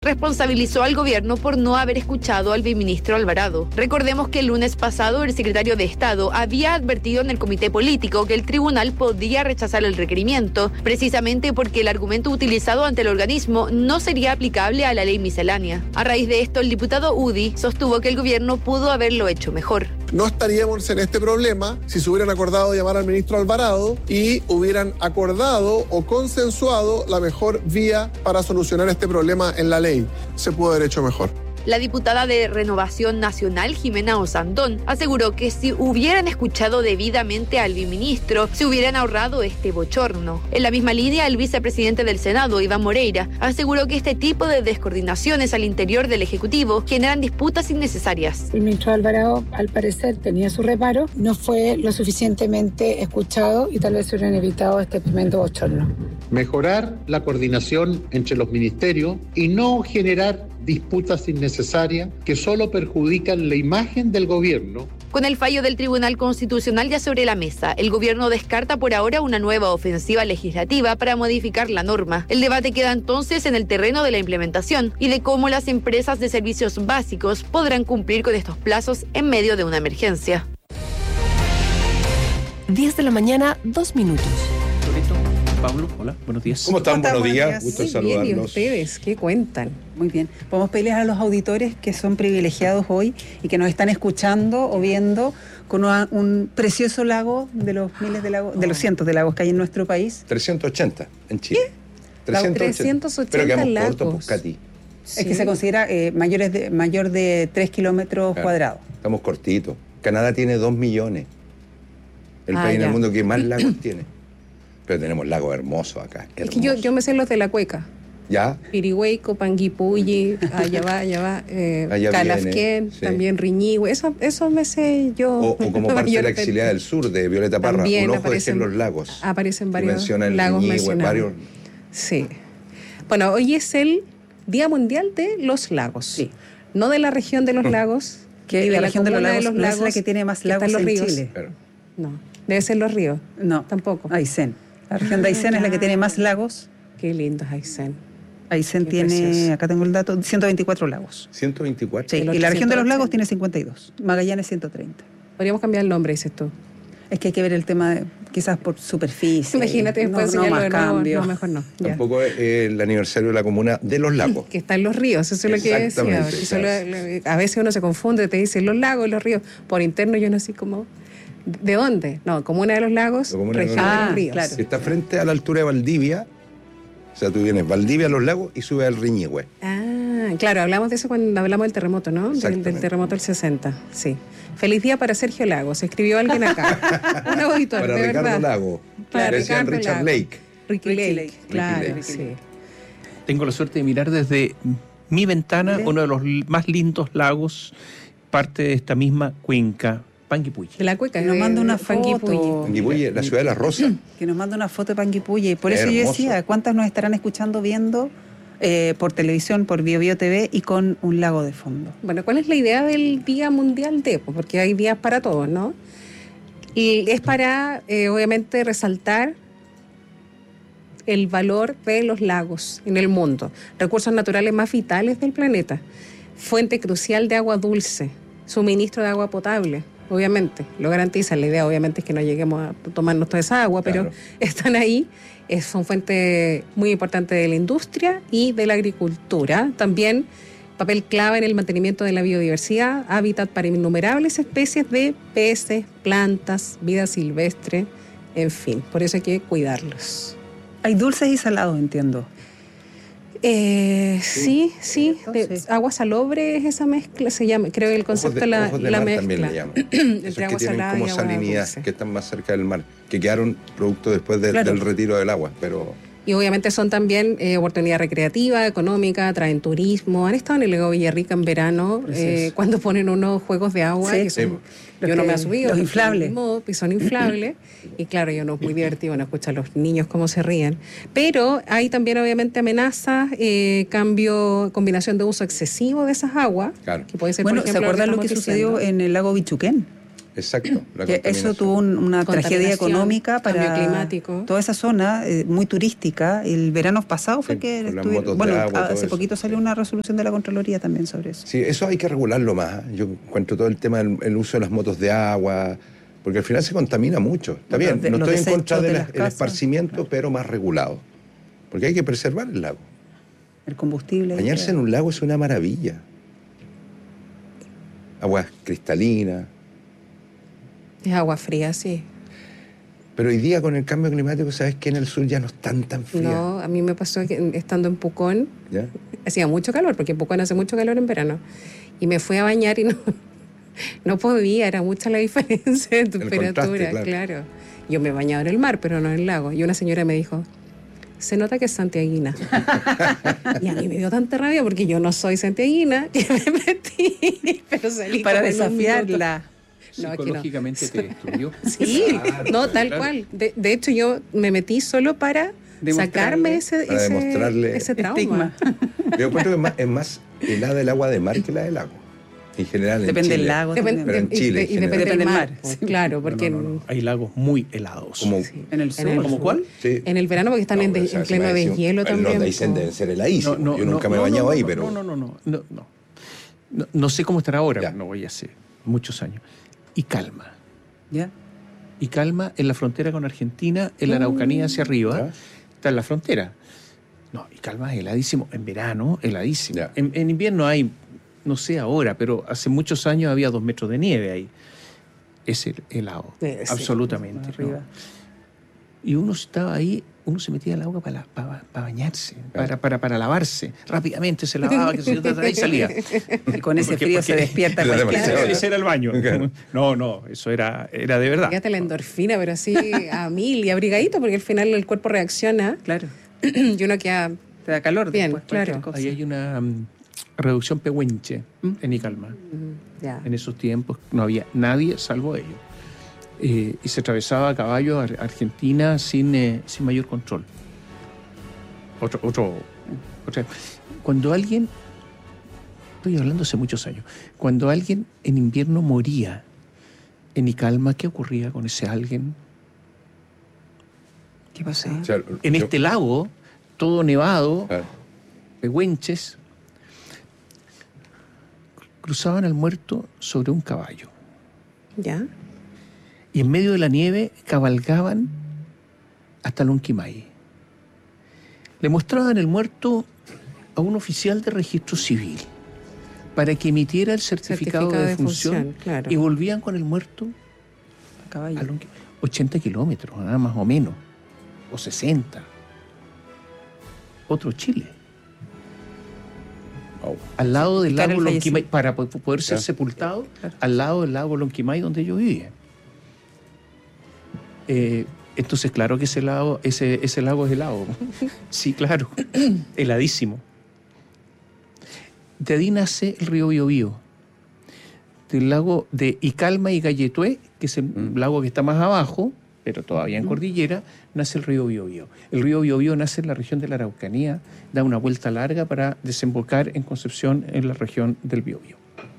responsabilizó al gobierno por no haber escuchado al viceministro Alvarado. Recordemos que el lunes pasado el secretario de Estado había advertido en el comité político que el tribunal podía rechazar el requerimiento, precisamente porque el argumento utilizado ante el organismo no sería aplicable a la ley miscelánea. A raíz de esto, el diputado Udi sostuvo que el gobierno pudo haberlo hecho mejor. No estaríamos en este problema si se hubieran acordado llamar al ministro Alvarado y hubieran acordado o consensuado la mejor vía para solucionar este problema en la ley. Se pudo haber hecho mejor. La diputada de Renovación Nacional, Jimena Osandón, aseguró que si hubieran escuchado debidamente al viceministro, se hubieran ahorrado este bochorno. En la misma línea, el vicepresidente del Senado, Iván Moreira, aseguró que este tipo de descoordinaciones al interior del Ejecutivo generan disputas innecesarias. El ministro Alvarado, al parecer, tenía su reparo, no fue lo suficientemente escuchado y tal vez se hubieran evitado este tremendo bochorno. Mejorar la coordinación entre los ministerios y no generar disputas innecesarias que solo perjudican la imagen del gobierno. Con el fallo del Tribunal Constitucional ya sobre la mesa, el gobierno descarta por ahora una nueva ofensiva legislativa para modificar la norma. El debate queda entonces en el terreno de la implementación y de cómo las empresas de servicios básicos podrán cumplir con estos plazos en medio de una emergencia. 10 de la mañana, 2 minutos. Pablo, hola, buenos días. ¿Cómo están? Buenos días, gusto saludarlos. Bien, ¿y ustedes qué cuentan? Muy bien. Podemos pedirles a los auditores que son privilegiados hoy y que nos están escuchando o viendo con un precioso lago de los miles de lagos, de los cientos de lagos que hay en nuestro país. 380 en Chile. ¿Qué? 380 pero quedamos lagos. cortos, pues, Katy. Sí. Es que se considera mayor de 3 kilómetros cuadrados. Estamos cortitos. Canadá tiene 2 millones. El país en el mundo que más lagos tiene. Pero tenemos lagos hermosos acá. Es que yo me sé los de la cueca. ¿Ya? Pirihueco, Panguipulli, allá va, Calafquén, sí. También Riñihue, eso me sé yo. O como parte de la exiliada del sur, de Violeta Parra, también un ojo de los lagos. Aparecen varios lagos mencionados. Varios... Sí. Bueno, hoy es el Día Mundial de los Lagos. Sí. No de la región de los lagos. Que la región de los lagos no es la que tiene más lagos en Chile. Claro. No, debe ser los ríos. No, tampoco. Aysén. La región de Aysén es la que tiene más lagos. Qué lindo es Aysén. Aysén tiene, precioso. Acá tengo el dato, 124 lagos. 124. Sí, y la región de los lagos tiene 52. Magallanes 130. Podríamos cambiar el nombre, dices tú. Es que hay que ver el tema, quizás por superficie. Imagínate después enseñarlo de nuevo. No, mejor no. Tampoco es el aniversario de la comuna de los lagos. Que está en los ríos, eso es lo que decía. A veces uno se confunde, te dice los lagos, los ríos. Por interno yo no sé cómo... ¿De dónde? No, comuna de los lagos, región de los ríos. Claro. Está frente a la altura de Valdivia. O sea, tú vienes Valdivia, los lagos y subes al Riñihue. Claro, hablamos de eso cuando hablamos del terremoto, ¿no? Del terremoto del 60, sí. Feliz día para Sergio Lagos, escribió alguien acá. Un auditor, para de Ricardo verdad. Lago. Para decían Richard Lake. Ricky Lake, claro, sí. Tengo la suerte de mirar desde mi ventana uno de los más lindos lagos, parte de esta misma cuenca, Panguipulli. De la cueca, nos manda una foto. Panguipulli, la ciudad de la Rosa. Que nos manda una foto de Panguipulli. Por eso yo decía, ¿cuántas nos estarán escuchando, viendo por televisión, por BioBio TV y con un lago de fondo? Bueno, ¿cuál es la idea del Día Mundial de? Porque hay días para todos, ¿no? Y es para, obviamente, resaltar el valor de los lagos en el mundo. Recursos naturales más vitales del planeta. Fuente crucial de agua dulce. Suministro de agua potable. Obviamente, lo garantiza. La idea obviamente es que no lleguemos a tomarnos toda esa agua, pero claro, están ahí. Son fuentes muy importantes de la industria y de la agricultura. También papel clave en el mantenimiento de la biodiversidad, hábitat para innumerables especies de peces, plantas, vida silvestre, en fin. Por eso hay que cuidarlos. Hay dulces y salados, entiendo. Sí. Agua salobre es esa mezcla, se llama, creo que el concepto de la mezcla. También le llaman. Esos que tienen como salinidad, que están más cerca del mar, que quedaron producto después del retiro del agua, pero... Y obviamente son también oportunidad recreativa, económica, traen turismo. Han estado en el lago Villarrica en verano, cuando ponen unos juegos de agua, que son, yo no me he subido. Los inflables. Son inflables. Y claro, yo no es muy divertido, no escuchar a los niños cómo se ríen. Pero hay también obviamente amenazas, combinación de uso excesivo de esas aguas. Claro. Que puede ser, bueno, por ejemplo, ¿se acuerdan lo que sucedió en el lago Bichuquén? Exacto. Eso tuvo una tragedia económica para cambio climático. Toda esa zona muy turística. El verano pasado fue que hace poquito salió una resolución de la Contraloría también sobre eso. Sí, eso hay que regularlo más. Yo encuentro todo el tema del uso de las motos de agua, porque al final se contamina mucho. Está bien, no estoy en contra del esparcimiento, claro, pero más regulado. Porque hay que preservar el lago. El combustible. Bañarse en un lago es una maravilla. Agua cristalina. Es agua fría, sí. Pero hoy día con el cambio climático, ¿sabes que en el sur ya no están tan frías? No, a mí me pasó que estando en Pucón, ¿ya? Hacía mucho calor, porque en Pucón hace mucho calor en verano. Y me fui a bañar y no podía, era mucha la diferencia de temperatura, claro. Yo me bañaba en el mar, pero no en el lago. Y una señora me dijo, se nota que es santiaguina. Y a mí me dio tanta rabia porque yo no soy santiaguina, que me metí, pero salí para desafiarla. Psicológicamente te destruyó. Sí, claro, no, tal cual. De hecho, yo me metí solo para sacarme ese trauma. Yo encuentro que es más helada el agua de mar que la del lago. En general, depende del lago. Pero en Chile. Y depende del mar. Sí. Claro, porque no. Hay lagos muy helados. Sí. En el sur. ¿Cómo cuál? Sí. En el verano, porque están en pleno deshielo también. No, dicen deben ser heladísimos. Yo nunca me he bañado ahí, pero... No sé cómo estará ahora. No voy hace muchos años. Y Calma. ¿Ya? Y Calma en la frontera con Argentina, en la Araucanía hacia arriba, está en la frontera. No, y Calma es heladísimo. En verano, heladísimo. En invierno hay, no sé ahora, pero hace muchos años había 2 metros de nieve ahí. Es helado, absolutamente. ¿No? Y uno estaba ahí, uno se metía al agua para bañarse, para lavarse. Rápidamente se lavaba, que se y salía. Y con ese frío se despierta cualquiera. Ese era el baño. No, eso era de verdad. Fíjate la endorfina, pero así a 1000 y abrigadito, porque al final el cuerpo reacciona. Claro. Y uno queda... Te da calor bien, después, claro. Ahí hay una reducción pehuenche en Icalma. En esos tiempos no había nadie salvo ellos. Y se atravesaba a caballo a Argentina sin mayor control. Cuando alguien, estoy hablando hace muchos años, cuando alguien en invierno moría en Icalma, ¿qué ocurría con ese alguien? ¿Qué pasaba? Este lago, todo nevado, pehuenches, cruzaban al muerto sobre un caballo. ¿Ya? Y en medio de la nieve cabalgaban hasta Lonquimay. Le mostraban el muerto a un oficial de registro civil para que emitiera el certificado de defunción, claro. Y volvían con el muerto a caballo. 80 kilómetros, nada más o menos, o 60. Otro Chile. Al lado del lago Lonquimay, para poder ser sepultado, al lado del lago Lonquimay donde ellos vivían. Entonces, claro que ese lago es helado. Sí, claro. Heladísimo. De ahí nace el río Biobío. Del lago de Icalma y Galletué, que es el lago que está más abajo, pero todavía en cordillera, nace el río Biobío. El río Biobío nace en la región de la Araucanía, da una vuelta larga para desembocar en Concepción, en la región del Biobío.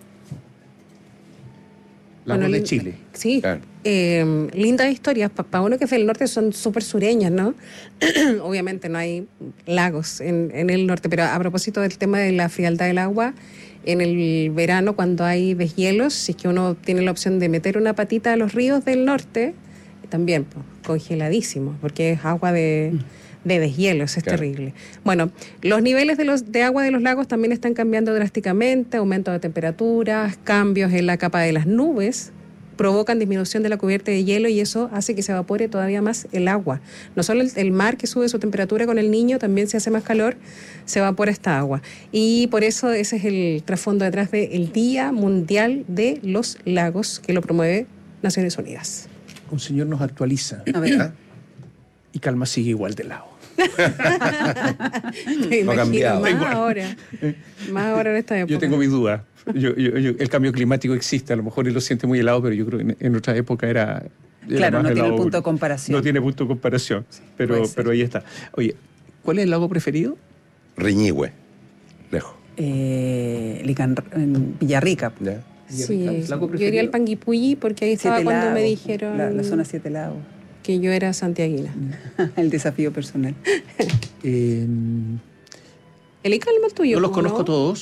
Lagos de Chile. Sí, claro. Lindas historias. Para uno que es del norte son súper sureñas, ¿no? Obviamente no hay lagos en el norte, pero a propósito del tema de la frialdad del agua, en el verano cuando hay deshielos, si es que uno tiene la opción de meter una patita a los ríos del norte, también congeladísimo, porque es agua de deshielos, es terrible. Bueno, los niveles de agua de los lagos también están cambiando drásticamente, aumento de temperaturas, cambios en la capa de las nubes, provocan disminución de la cubierta de hielo y eso hace que se evapore todavía más el agua. No solo el mar que sube su temperatura con el Niño, también se hace más calor, se evapora esta agua. Y por eso ese es el trasfondo detrás del Día Mundial de los Lagos, que lo promueve Naciones Unidas. Un señor nos actualiza. A ver. Y Calma sigue igual de lado. No ha cambiado. Más ahora en esta época. Yo tengo mis dudas. El cambio climático existe, a lo mejor él lo siente muy helado, pero yo creo que en otra época era claro, más no tiene punto de comparación. No tiene punto de comparación, sí, pero ahí está. Oye, ¿cuál es el lago preferido? Riñihue, lejos. En Villarrica. ¿Ya? Sí, yo iría al Panguipulli porque ahí estaba cuando me dijeron... La zona 7 Lagos. Que yo era santiaguina. El desafío personal. El Calma el tuyo. Yo los conozco todos.